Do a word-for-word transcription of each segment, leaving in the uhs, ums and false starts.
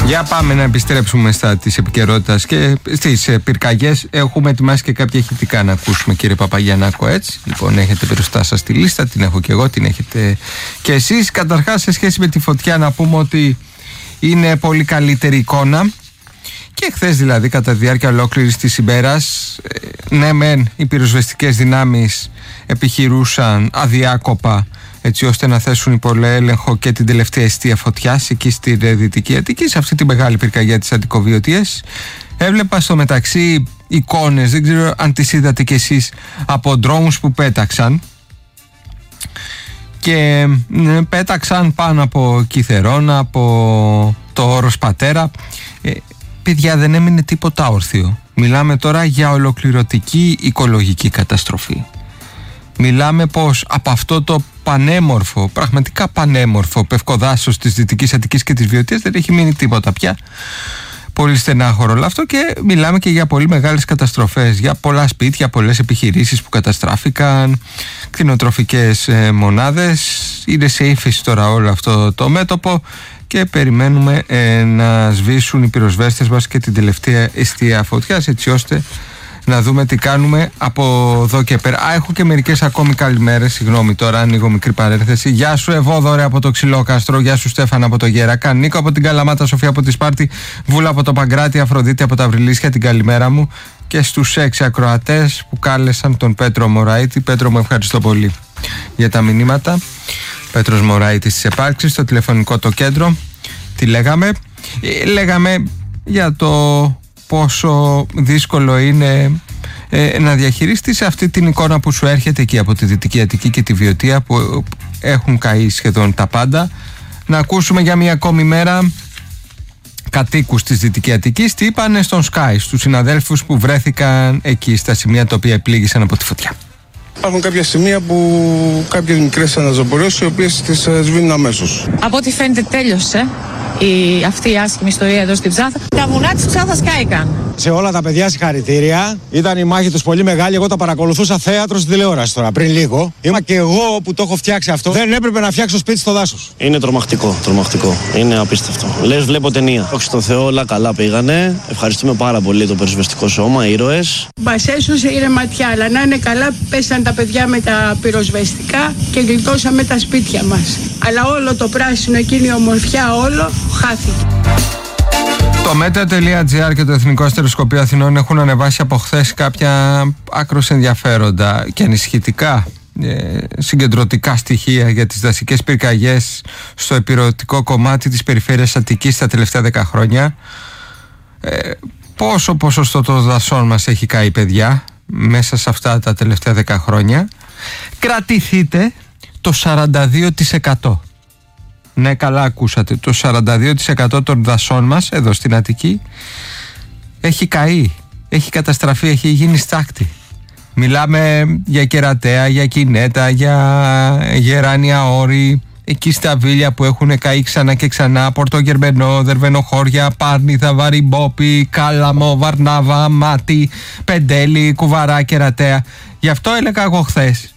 Για πάμε να επιστρέψουμε στα της επικαιρότητας και στις πυρκαγιές. Έχουμε ετοιμάσει και κάποια ηχητικά να ακούσουμε, κύριε Παπαγιαννάκο, έτσι. Λοιπόν, έχετε μπροστά σας τη λίστα, την έχω και εγώ, την έχετε και εσείς. Καταρχάς, σε σχέση με τη φωτιά, να πούμε ότι είναι πολύ καλύτερη εικόνα. Και χθες δηλαδή, κατά τη διάρκεια ολόκληρης της ημέρας, ναι μεν οι πυροσβεστικές δυνάμεις επιχειρούσαν αδιάκοπα, έτσι ώστε να θέσουν υπό έλεγχο και την τελευταία εστία φωτιάς εκεί στη Δυτική Αττική, σε αυτή τη μεγάλη πυρκαγιά της Αττικοβιωτίας. Έβλεπα στο μεταξύ εικόνες, δεν ξέρω αν τις είδατε κι εσείς, από ντρόουνς που πέταξαν και ναι, πέταξαν πάνω από Κιθερώνα, από το Όρος Πατέρα. ε, Παιδιά, δεν έμεινε τίποτα όρθιο. Μιλάμε τώρα για ολοκληρωτική οικολογική καταστροφή. Μιλάμε πως από αυτό το πανέμορφο, πραγματικά πανέμορφο πευκοδάσος της Δυτικής Αττικής και της Βιωτίας δεν έχει μείνει τίποτα πια. Πολύ στενάχωρο όλο αυτό, και μιλάμε και για πολύ μεγάλες καταστροφές, για πολλά σπίτια, πολλές επιχειρήσεις που καταστράφηκαν, κτηνοτροφικές ε, μονάδες. Είναι σε ύφεση τώρα όλο αυτό το μέτωπο και περιμένουμε ε, να σβήσουν οι πυροσβέστες μας και την τελευταία εστία φωτιάς, έτσι ώστε να δούμε τι κάνουμε από εδώ και πέρα. Α, έχω και μερικές ακόμη καλημέρες. Συγγνώμη τώρα, ανοίγω μικρή παρένθεση. Γεια σου Ευόδωρε από το Ξυλόκαστρο. Γεια σου Στέφανα από το Γερακά. Νίκο από την Καλαμάτα. Σοφία από τη Σπάρτη. Βούλα από το Παγκράτη. Αφροδίτη από τα Βρυλίσια. Την καλημέρα μου. Και στους έξι ακροατές που κάλεσαν τον Πέτρο Μωράητη. Πέτρο, μου ευχαριστώ πολύ για τα μηνύματα. Πέτρος Μωράητης της Επάρξης, στο τηλεφωνικό το κέντρο. Τι λέγαμε? Ε, λέγαμε για το πόσο δύσκολο είναι ε, να διαχειριστείς αυτή την εικόνα που σου έρχεται εκεί από τη Δυτική Αττική και τη Βιωτία, που έχουν καεί σχεδόν τα πάντα. Να ακούσουμε για μια ακόμη μέρα κατοίκους της Δυτικής Αττικής τι είπανε στον Sky, στους συναδέλφους που βρέθηκαν εκεί στα σημεία τα οποία επλήγησαν από τη φωτιά. Υπάρχουν κάποια σημεία που κάποιες μικρές αναζωπορώσεις οι οποίες τις σβήνουν αμέσως. Από ό,τι φαίνεται τέλειωσε η, αυτή η άσχημη ιστορία εδώ στην Ψάθα. Τα βουνά της Ψάθας κάηκαν. Σε όλα τα παιδιά συγχαρητήρια. Ήταν η μάχη τους πολύ μεγάλη. Εγώ τα παρακολουθούσα θέατρο στην τηλεόραση τώρα πριν λίγο. Είμαι και εγώ που το έχω φτιάξει αυτό. Δεν έπρεπε να φτιάξω σπίτι στο δάσος. Είναι τρομακτικό, τρομακτικό. Είναι απίστευτο. Λες, βλέπω ταινία. Δόξα τω Θεώ, όλα καλά πήγανε. Ευχαριστούμε πάρα πολύ το πυροσβεστικό σώμα, ήρωες. Μας έσωσε η ρεματιά, αλλά να είναι καλά, πέσαν τα παιδιά με τα πυροσβεστικά και γλιτώσαμε τα σπίτια μας. Αλλά όλο το πράσινο, εκείνη η ομορφιά, όλο χάθηκε. Το Meteo.gr και το Εθνικό Αστεροσκοπείο Αθηνών έχουν ανεβάσει από χθες κάποια άκρως ενδιαφέροντα και ανησυχητικά ε, συγκεντρωτικά στοιχεία για τις δασικές πυρκαγιές στο ηπειρωτικό κομμάτι της περιφέρειας Αττικής τα τελευταία δέκα χρόνια. Ε, πόσο ποσοστό των δασών μας έχει καεί, παιδιά, μέσα σε αυτά τα τελευταία δέκα χρόνια? Κρατηθείτε το σαράντα δύο τοις εκατό. Ναι, καλά ακούσατε. Το σαράντα δύο τοις εκατό των δασών μας εδώ στην Αττική έχει καεί, έχει καταστραφεί, έχει γίνει στάκτη. Μιλάμε για Κερατέα, για Κινέτα, για Γεράνια Όρη, εκεί στα Βίλια που έχουν καεί ξανά και ξανά, Πορτογερμενό, Δερβενοχώρια, Πάρνηθα, Βαριμπόπη, Κάλαμο, Βαρνάβα, Μάτι, Πεντέλη, Κουβαρά, Κερατέα. Γι' αυτό έλεγα εγώ χθες.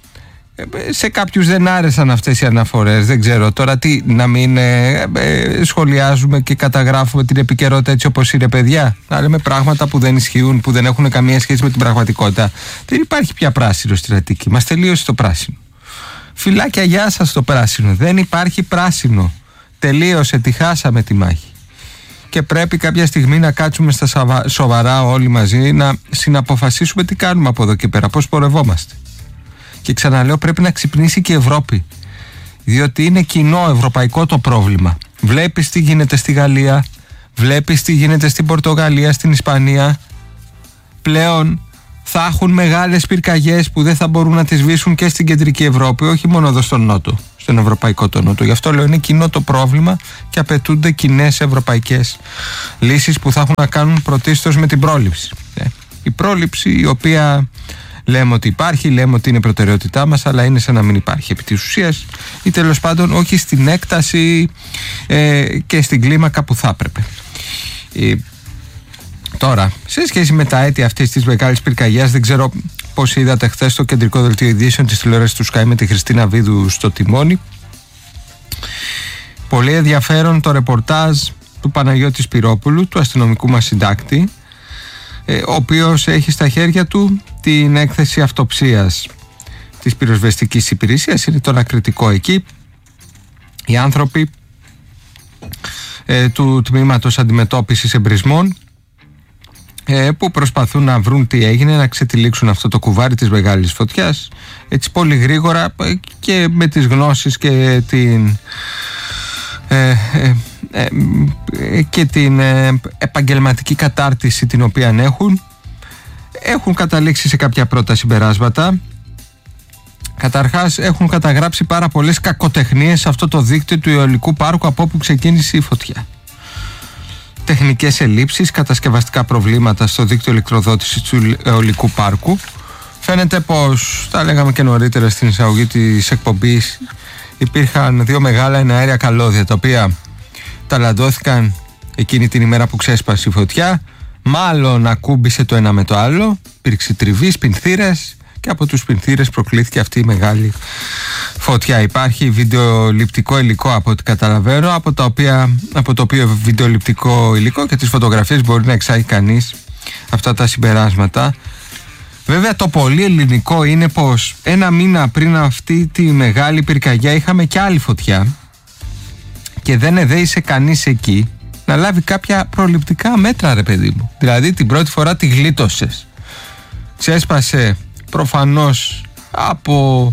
Σε κάποιους δεν άρεσαν αυτές οι αναφορές. Δεν ξέρω τώρα τι, να μην ε, ε, σχολιάζουμε και καταγράφουμε την επικαιρότητα έτσι όπως είναι, παιδιά. Να λέμε πράγματα που δεν ισχύουν, που δεν έχουν καμία σχέση με την πραγματικότητα. Δεν υπάρχει πια πράσινο στην Αττική. Μας τελείωσε το πράσινο. Φιλάκια, γεια σας το πράσινο. Δεν υπάρχει πράσινο. Τελείωσε, τη χάσαμε τη μάχη. Και πρέπει κάποια στιγμή να κάτσουμε στα σοβαρά όλοι μαζί, να συναποφασίσουμε τι κάνουμε από εδώ και πέρα, πώς πορευόμαστε. Και ξαναλέω, πρέπει να ξυπνήσει και η Ευρώπη, διότι είναι κοινό ευρωπαϊκό το πρόβλημα. Βλέπεις τι γίνεται στη Γαλλία, βλέπεις τι γίνεται στην Πορτογαλία, στην Ισπανία. Πλέον θα έχουν μεγάλες πυρκαγιές που δεν θα μπορούν να τις σβήσουν και στην κεντρική Ευρώπη, όχι μόνο εδώ στον Νότο, στον ευρωπαϊκό το Νότο. Γι' αυτό λέω, είναι κοινό το πρόβλημα και απαιτούνται κοινές ευρωπαϊκές λύσεις που θα έχουν να κάνουν πρωτίστως με την πρόληψη. Η πρόληψη, η οποία λέμε ότι υπάρχει, λέμε ότι είναι προτεραιότητά μας, αλλά είναι σαν να μην υπάρχει επί της ουσίας, ή τέλος πάντων όχι στην έκταση ε, και στην κλίμακα που θα έπρεπε. Ε, τώρα, σε σχέση με τα αίτια αυτής της μεγάλης πυρκαγιάς, δεν ξέρω πώς είδατε χθες το κεντρικό δελτίο ειδήσεων της τηλεόρασης του Sky με τη Χριστίνα Βίδου στο τιμόνι. Πολύ ενδιαφέρον το ρεπορτάζ του Παναγιώτη Σπυρόπουλου, του αστυνομικού μας συντάκτη, ο οποίος έχει στα χέρια του την έκθεση αυτοψίας της πυροσβεστικής υπηρεσίας. Είναι το ανακριτικό εκεί. Οι άνθρωποι ε, του τμήματος αντιμετώπισης εμπρισμών ε, που προσπαθούν να βρουν τι έγινε, να ξετυλίξουν αυτό το κουβάρι της μεγάλης φωτιάς, έτσι πολύ γρήγορα και με τις γνώσεις και την ε, ε, ε, ε, και την ε, επαγγελματική κατάρτιση την οποία έχουν, έχουν καταλήξει σε κάποια πρώτα συμπεράσματα. Καταρχάς έχουν καταγράψει πάρα πολλές κακοτεχνίες σε αυτό το δίκτυο του αιωλικού πάρκου από όπου ξεκίνησε η φωτιά. Τεχνικές ελλείψεις, κατασκευαστικά προβλήματα στο δίκτυο ηλεκτροδότησης του αιωλικού πάρκου. Φαίνεται πως, τα λέγαμε και νωρίτερα στην εισαγωγή της εκπομπής, υπήρχαν δύο μεγάλα εναέρια καλώδια τα οποία ταλαντώθηκαν εκείνη την ημέρα που ξέσπασε η φωτιά. Μάλλον ακούμπησε το ένα με το άλλο, υπήρξε τριβή, σπινθήρες, και από τους σπινθήρες προκλήθηκε αυτή η μεγάλη φωτιά. Υπάρχει βιντεοληπτικό υλικό από ό,τι καταλαβαίνω, από, τα οποία, από το οποίο βιντεοληπτικό υλικό και τις φωτογραφίες μπορεί να εξάγει κανείς αυτά τα συμπεράσματα. Βέβαια το πολύ ελληνικό είναι πως ένα μήνα πριν αυτή τη μεγάλη πυρκαγιά είχαμε και άλλη φωτιά και δεν εδέησε κανείς εκεί να λάβει κάποια προληπτικά μέτρα, ρε παιδί μου. Δηλαδή την πρώτη φορά τη γλίτωσες. Ξέσπασε προφανώς από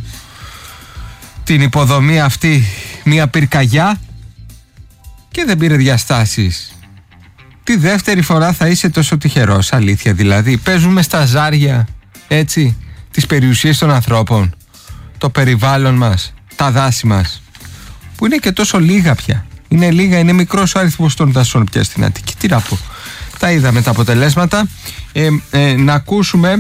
την υποδομή αυτή μια πυρκαγιά και δεν πήρε διαστάσεις. Τη δεύτερη φορά θα είσαι τόσο τυχερός, αλήθεια δηλαδή? Παίζουμε στα ζάρια, έτσι, τις περιουσίες των ανθρώπων, το περιβάλλον μας, τα δάση μας, που είναι και τόσο λίγα πια. Είναι λίγα, είναι μικρός ο αριθμός των δασών πια στην Αττική. Τι να πω, τα είδαμε τα αποτελέσματα. ε, ε, Να ακούσουμε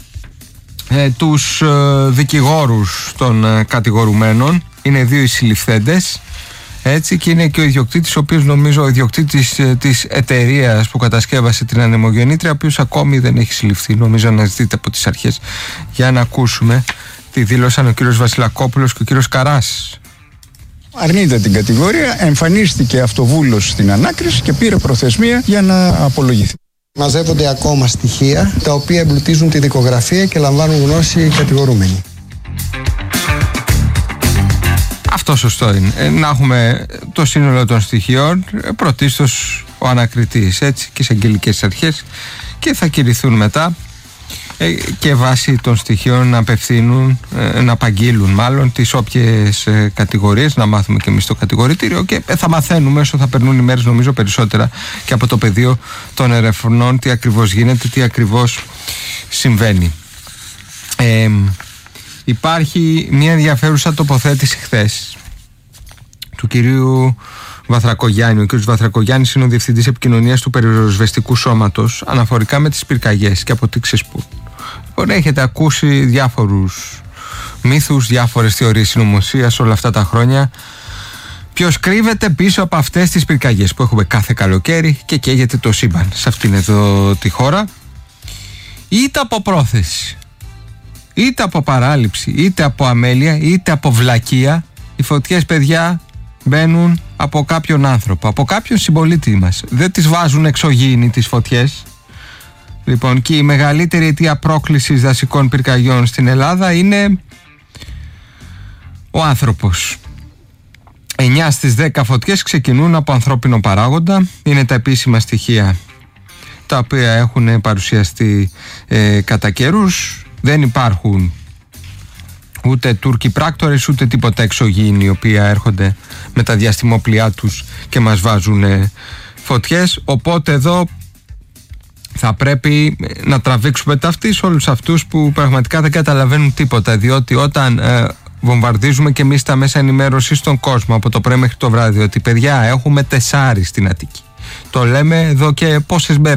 ε, τους ε, δικηγόρους των ε, κατηγορουμένων. Είναι δύο οι συλληφθέντες, έτσι, και είναι και ο ιδιοκτήτης, ο οποίος νομίζω ο ιδιοκτήτης ε, της εταιρείας που κατασκεύασε την ανεμογεννήτρια, ο οποίος ακόμη δεν έχει συλληφθεί, νομίζω αναζητείται από τις αρχές. Για να ακούσουμε τι δήλωσαν ο κύριος Βασιλακόπουλος και ο κύριος Καράς. Αρνείται την κατηγορία, εμφανίστηκε αυτοβούλος στην ανάκριση και πήρε προθεσμία για να απολογηθεί. Μαζεύονται ακόμα στοιχεία τα οποία εμπλουτίζουν τη δικογραφία και λαμβάνουν γνώση οι κατηγορούμενοι. Αυτό σωστό είναι. Ε, να έχουμε το σύνολο των στοιχείων, ε, πρωτίστως ο ανακριτής, έτσι, και σε αγγελικές αρχές, και θα κηρυθούν μετά ε, και βάσει των στοιχείων να απευθύνουν, ε, να απαγγείλουν μάλλον τις όποιες ε, κατηγορίες, να μάθουμε και εμείς το κατηγορητήριο, και ε, θα μαθαίνουμε όσο θα περνούν οι μέρες, νομίζω, περισσότερα και από το πεδίο των ερευνών, τι ακριβώς γίνεται, τι ακριβώς συμβαίνει. Ε, Υπάρχει μια ενδιαφέρουσα τοποθέτηση χθες του κυρίου Βαθρακογιάννη. Ο κύριος Βαθρακογιάννης είναι ο Διευθυντής Επικοινωνίας του Πυροσβεστικού Σώματος, αναφορικά με τις πυρκαγιές και από τι ξεσπούν. Λοιπόν, έχετε ακούσει διάφορους μύθους, διάφορες θεωρίες συνωμοσίας όλα αυτά τα χρόνια. Ποιος κρύβεται πίσω από αυτές τις πυρκαγιές που έχουμε κάθε καλοκαίρι και καίγεται το σύμπαν σε αυτήν εδώ τη χώρα? Είτε από πρόθεση, είτε από παράληψη, είτε από αμέλεια, είτε από βλακεία, οι φωτιές, παιδιά, μπαίνουν από κάποιον άνθρωπο, από κάποιον συμπολίτη μας. Δεν τις βάζουν εξωγήινοι τις φωτιές. Λοιπόν, και η μεγαλύτερη αιτία πρόκλησης δασικών πυρκαγιών στην Ελλάδα είναι ο άνθρωπος. εννιά στις δέκα φωτιές ξεκινούν από ανθρώπινο παράγοντα. Είναι τα επίσημα στοιχεία τα οποία έχουν παρουσιαστεί ε, κατά καιρούς. Δεν υπάρχουν ούτε Τούρκοι πράκτορες ούτε τίποτα εξωγήινοι οι οποίοι έρχονται με τα διαστημόπλοιά τους και μας βάζουν ε, φωτιές. Οπότε εδώ θα πρέπει να τραβήξουμε ταυτί σε όλους αυτούς που πραγματικά δεν καταλαβαίνουν τίποτα, διότι όταν ε, βομβαρδίζουμε και εμείς τα μέσα ενημέρωσης στον κόσμο από το πρωί μέχρι το βράδυ ότι παιδιά έχουμε τεσσάρι στην Αττική, το λέμε εδώ και πόσες μέρες